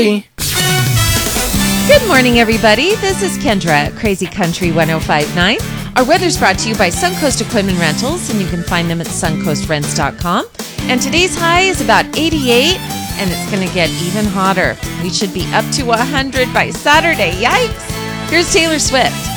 Good morning, everybody. This is Kendra at Crazy Country 105.9. Our weather's brought to you by Suncoast Equipment Rentals, and you can find them at suncoastrents.com. And today's high is about 88, and it's going to get even hotter. We should be up to 100 by Saturday. Yikes! Here's Taylor Swift.